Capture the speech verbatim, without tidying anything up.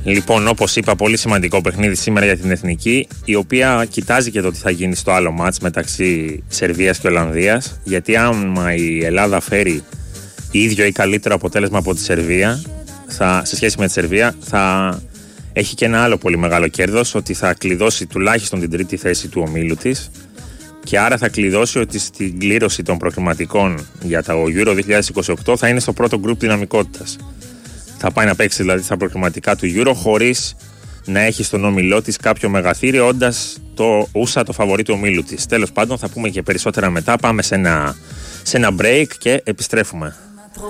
Λοιπόν, όπως είπα, πολύ σημαντικό παιχνίδι σήμερα για την Εθνική, η οποία κοιτάζει και το τι θα γίνει στο άλλο μάτς μεταξύ Σερβίας και Ολλανδίας. Γιατί άμα η Ελλάδα φέρει ίδιο ή καλύτερο αποτέλεσμα από τη Σερβία, θα, σε σχέση με τη Σερβία, θα έχει και ένα άλλο πολύ μεγάλο κέρδος, ότι θα κλειδώσει τουλάχιστον την τρίτη θέση του ομίλου της. Και άρα θα κλειδώσει ότι στην κλήρωση των προκριματικών για το Euro δύο χιλιάδες είκοσι οκτώ θα είναι στο πρώτο γκρουπ δυναμικότητας. Θα πάει να παίξει δηλαδή στα προκριματικά του Euro χωρίς να έχει στον όμιλό της κάποιο μεγαθύριο, όντας το ούσα το φαβορί του ομίλου της. Τέλος πάντων, θα πούμε και περισσότερα μετά. Πάμε σε ένα, σε ένα break και επιστρέφουμε.